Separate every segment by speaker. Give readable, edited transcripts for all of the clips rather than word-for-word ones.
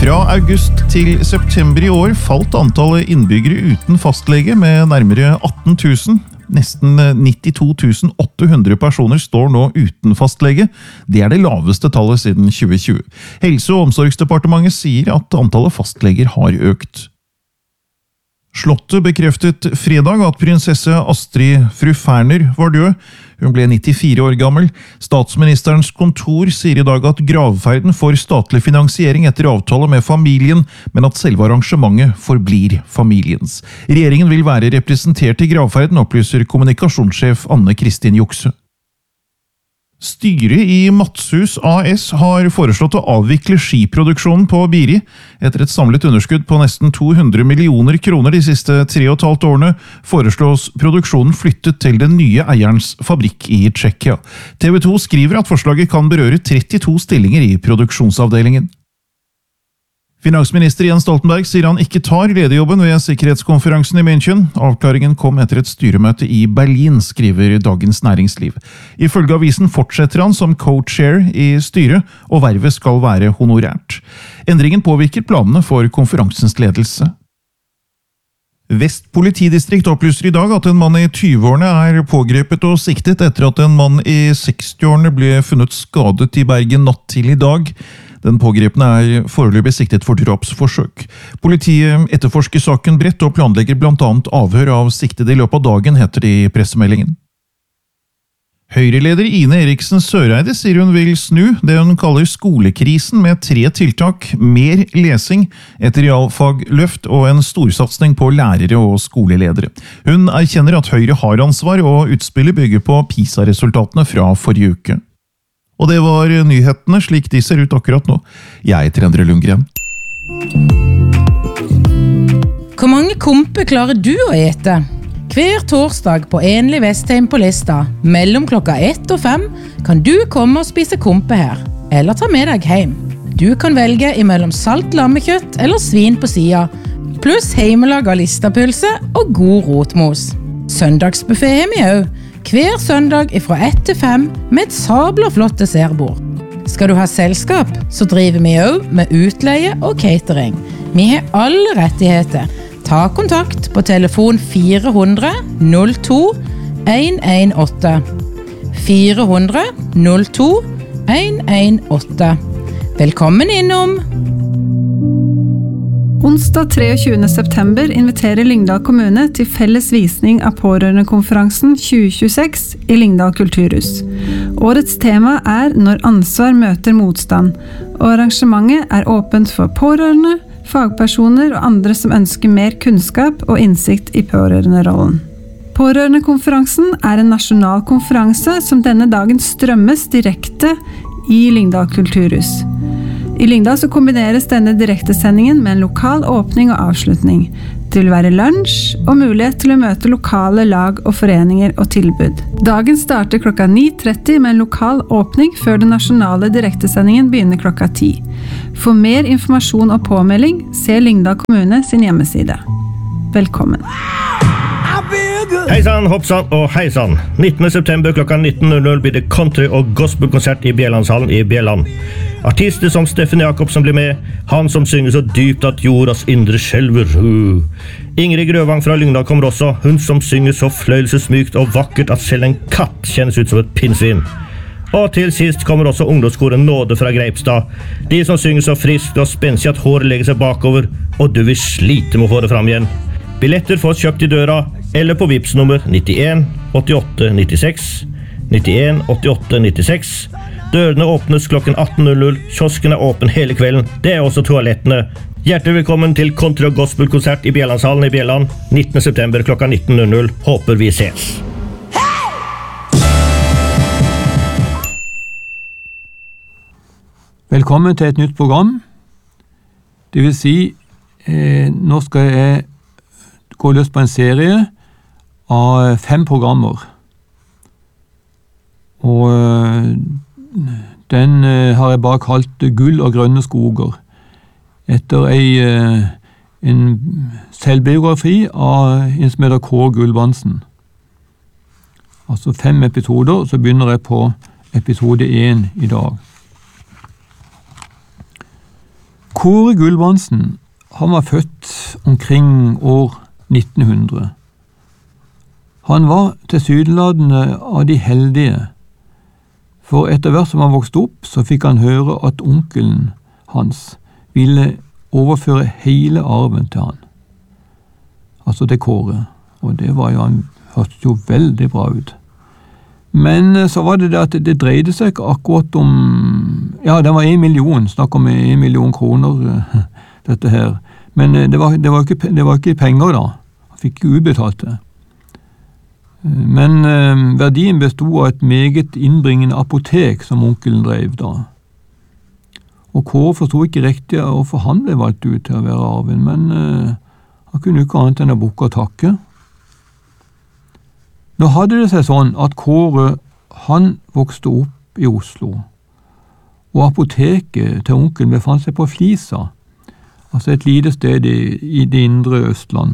Speaker 1: Fra august til september i år falt antallet innbyggere uten fastlege med nærmere 18 000. Nesten 92 800 personer står nå uten fastlege. Det er det laveste tallet siden 2020. Helse- og omsorgsdepartementet sier at antallet fastleger har økt. Slottet bekreftet fredag at prinsesse Astrid fru Ferner var død. Hun ble 94 år gammel. Statsministerens kontor sier i dag at gravferden får statlig finansiering etter avtale med familien, men at selve arrangementet forblir familiens. Regjeringen vil være representert i gravferden, opplyser kommunikasjonssjef Anne Kristin Jukse. Styret i Matshus AS har foreslått å avvikle skiproduksjonen på Biri. Etter et samlet underskudd på nesten 200 millioner kroner de siste 3,5 årene, foreslås produksjonen flyttet til den nye eierens fabrikk i Tsjekkia. TV 2 skriver at forslaget kan berøre 32 stillinger i produksjonsavdelingen. Finansminister Jens Stoltenberg sier han ikke tar lederjobben ved sikkerhetskonferansen i München. Avklaringen kom etter et styremøte i Berlin, skriver Dagens Næringsliv. Ifølge avisen fortsetter han som co-chair i styret, og vervet skal være honorært. Endringen påvirker planene for konferansens ledelse. Vest politidistrikt opplyser i dag at en mann i 20-årene er pågrepet og siktet etter at en mann i 60-årene ble funnet skadet i Bergen natt til i dag. Den pågrepne er foreløpig siktet for drapsforsøk. Politiet etterforsker saken bredt og planlegger blant annet avhør av siktede i løpet av dagen, heter det i pressemeldingen. Høyreleder Ine Eriksen Søreide sier hun vil snu det hun kaller skolekrisen med 3 tiltak: mer lesing, et realfagløft og en storsatsing på lærere og skoleledere. Hun erkjenner at Høyre har ansvar, og utspillet bygger på PISA-resultatene fra forrige uke. Og det var nyhetene slik de ser ut akkurat nå. Jeg heter Endre Lundgren.
Speaker 2: Hvor mange kompe klarer du å ete? Hver torsdag på Enlig Vestheim på Lista, mellom klokka 1 og 5, kan du komme og spise kompe her, eller ta med deg hjem. Du kan velge imellom salt lammekjøtt eller svin på sida, pluss heimelaga listapølse og god rotmos. Søndagsbuffet har vi også. Hver søndag fra 1 til 5 med et sabla flott dessertbord. Skal du ha selskap, så driver vi også med utleie og catering. Vi har alle rettigheter. Ta kontakt på telefon 400 02 118. 400 02 118. Velkommen innom!
Speaker 3: Onsdag 23. september inviterer Lyngdal kommune til felles visning av pårørendekonferansen 2026 i Lyngdal kulturhus. Årets tema er «Når ansvar møter motstand», og arrangementet er åpent for pårørende, fagpersoner og andre som ønsker mer kunnskap og innsikt i pårørenderollen. Pårørendekonferansen er en nasjonal konferanse som denne dagen strømmes direkte i Lyngdal kulturhus. I Lyngdal så kombineres denne direktesendingen med en lokal åpning og avslutning. Det vil være lunsj og mulighet til å møte lokale lag og foreninger og tilbud. Dagen starter klokka 9:30 med en lokal åpning før den nasjonale direktesendingen begynner klokka 10. For mer informasjon og påmelding, se Lyngdal kommune sin hjemmeside. Velkommen!
Speaker 4: Heisann, hoppsann og heisann. 19. september klokka 19.00 blir det country- og gospelkonsert i Bjellandshallen i Bjelland. Artister som Steffen Jakobsen blir med, han som synger så dypt at jordas indre skjelver. Ingrid Grøvang fra Lyngdal kommer også, hun som synger så fløyelsesmykt og vakkert at selv en katt kjennes ut som et pinnsvin. Og til sist kommer også ungdomskoren Nåde fra Greipstad. De som synger så friskt og spenstig at håret legger seg bakover, og du vil slite med å få det fram igjen. Billetter fås kjøpt i døra, eller på Vipps nummer 91 88 96, 91 88 96. Dørene åpnes klokken 18.00, kiosken er åpen hele kvelden, det er også toalettene. Hjertelig velkommen til country- og gospelkonsert i Bjellandshallen i Bjelland, 19. september klokka 19.00. Håper vi ses.
Speaker 5: Velkommen til et nytt program. Det vil si, nå skal jeg gå løs på en serie av 5 programmer. Og den har jeg bare kalt Gull og grønne skoger, etter en selvbiografi av en som heter K. Gulbrandsen. Altså 5 episoder, så begynner jeg på episode 1 i dag. Kåre Gulbrandsen, han var født omkring år 1900. Han var tilsynelatende av de heldige, for etter hvert som han vokste opp, så fikk han høre at onkelen hans ville overføre hele arven til han. Altså til Kåre, og det var jo, han hørtes jo veldig bra ut. Men så var det at det dreide seg ikke akkurat om, ja, det var 1 million, snakk om 1 million kroner, dette her. Men det var ikke penger da, han fikk ikke utbetalt det. Men verdien bestod av et meget innbringende apotek som onkelen drev da. Og Kåre forstod ikke riktig hvorfor han ble valgt ut til å være arven, men han kunne ikke annet enn å bukke og takke. Nå hadde det seg sånn at Kåre, han vokste opp i Oslo, og apoteket til onkelen befant seg på Flisa, altså et lite sted i det indre Østland.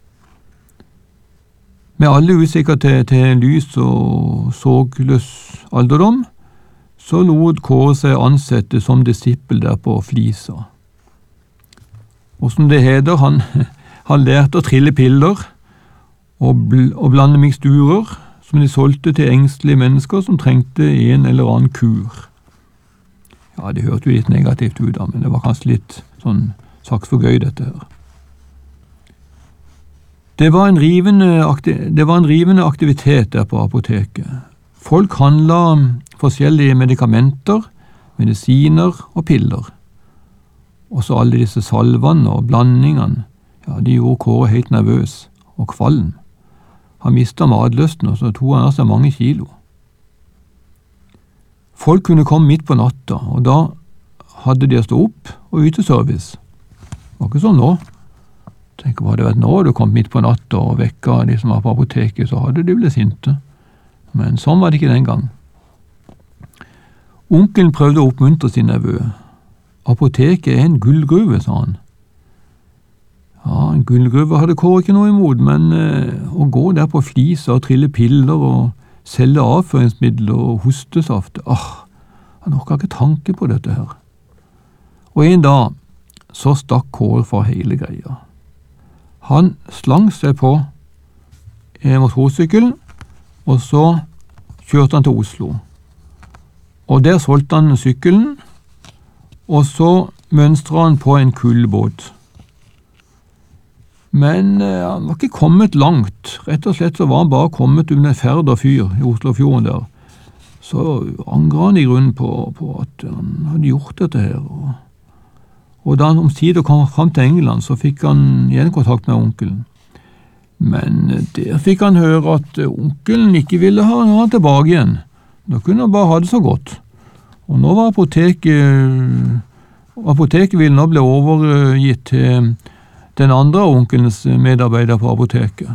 Speaker 5: Med alle utsikker til lys og sorgløs alderdom, så lot Kåre seg ansette som disippel der på Flisa. Og som det heter, han lærte å trille piller og blande miksturer som de solgte til engstelige mennesker som trengte en eller annen kur. Ja, det hørte jo litt negativt ut da, men det var kanskje litt sånn saks for gøy dette her. Det var en rivende aktivitet der på apoteket. Folk handlet forskjellige medikamenter, medisiner og piller. Også alle disse salvene og blandingene, ja, de gjorde Kåre helt nervøs og kvalm. Han mistet matlysten, og så tog han altså mange kilo. Folk kunne komme midt på natta, og da hadde de å stå opp og yte service. Det var ikke sånn nå. Tenk, hva hadde vært nå du kom midt på natta og vekka de som var på apoteket, så hadde de blitt sinte. Men sånn var det ikke den gang. Onkelen prøvde å oppmuntre sin nevø. Apoteket er en gullgruve, sa han. Ja, en gullgruve hadde Kåre ikke noe imot, men å gå der på Flisa og trille piller og selge avføringsmidler og hostesaft, han orket ikke tanke på dette her. Og en dag så stakk Kåre fra hele greia. Han slang seg på motorsykkelen, og så kjørte han til Oslo. Og der solgte han sykkelen, og så mønstret han på en kullbåt. Men han var ikke kommet langt. Rett og slett så var han bare kommet under Færder fyr i Oslofjorden der. Så angret han i grunnen på at han hadde gjort dette her. Og da han omsider kom frem til England, så fikk han igjen kontakt med onkelen. Men der fikk han høre at onkelen ikke ville ha han tilbake igjen. Da kunne han bare ha det så godt. Og nå var apoteket ville nå bli overgitt til den andre onkelens medarbeider på apoteket.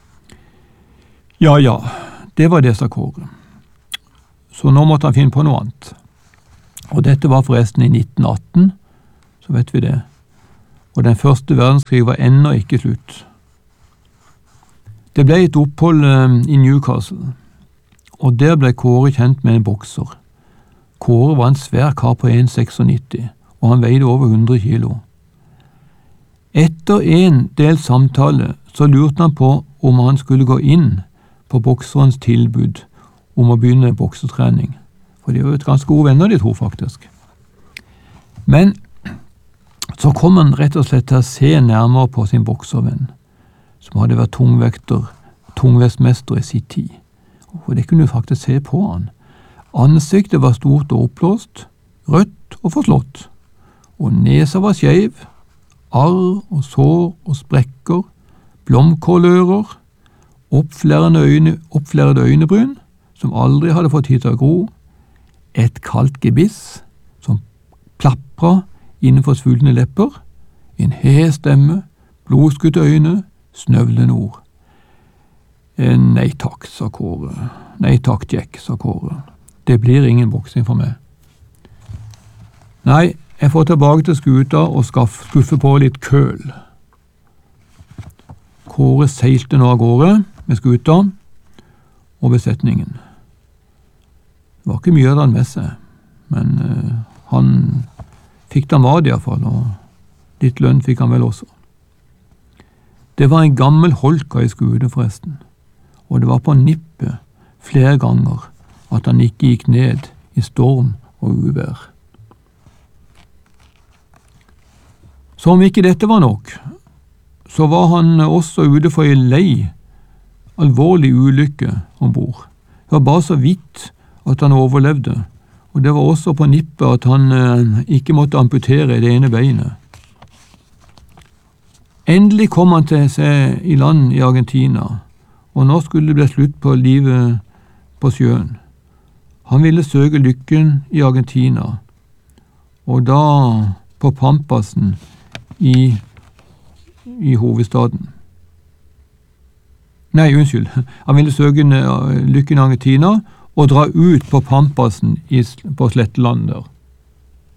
Speaker 5: Ja, det var det, sa Kåre. Så nå måtte han finne på noe annet. Og dette var forresten i 1918, så vet vi det. Og den første verdenskrig var ennå ikke slutt. Det ble et opphold i Newcastle, og der ble Kåre kjent med en bokser. Kåre var en svær kar på 1,96, og han veide over 100 kilo. Etter en del samtale så lurte han på om han skulle gå inn på bokserens tilbud om å begynne boksetrening. For de var jo et ganske gode venner, de to faktisk. Men så kom han rett og slett til å se nærmere på sin bokservenn, som hadde vært tungvektsmester i sin tid. Og det kunne du faktisk se på han. Ansiktet var stort og oppblåst, rødt og forslått, og nesa var skjev, arr og sår og sprekker, blomkålører, oppflerrede øynebryn, som aldri hadde fått tid til å gro, et kaldt gebiss, som plapra innenfor svulne lepper, en hes stemme, blodskutte øyne, snøvlende ord. Nei takk, sa Kåre. Nei takk, Jack, sa Kåre. Det blir ingen boksing for meg. Nei, jeg får tilbake til skuta og skuffe på litt køl. Kåre seilte nå av gårde med skuta og besetningen. Det var ikke mye av den med seg, men han fikk da mat i hvert fall, og litt lønn fikk han vel også. Det var en gammel holka i skude forresten, og det var på nippet flere ganger at han ikke gikk ned i storm og uvær. Så om ikke dette var nok, så var han også ute for en alvorlig ulykke ombord. Det var bare så vidt at han overlevde, og det var også på nippet at han ikke måtte amputere det ene beinet. Endelig kom han til seg i land i Argentina, og nå skulle det bli slutt på livet på sjøen. Han ville søke lykken i Argentina, og da på Pampasen i hovedstaden. Nei, unnskyld. Han ville søke lykken i Argentina og dra ut på Pampasen på Sletteland der.